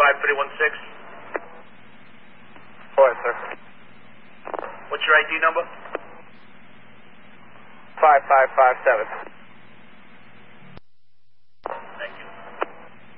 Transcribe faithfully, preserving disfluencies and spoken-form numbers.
five three one six. Go ahead, sir. What's your I D number? five five five seven.